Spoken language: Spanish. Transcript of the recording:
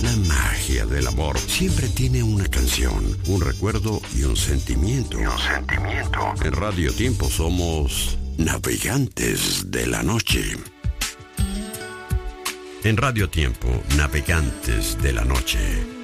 La magia del amor siempre tiene una canción, un recuerdo y un sentimiento. En Radio Tiempo somos navegantes de la noche. En Radio Tiempo, navegantes de la noche.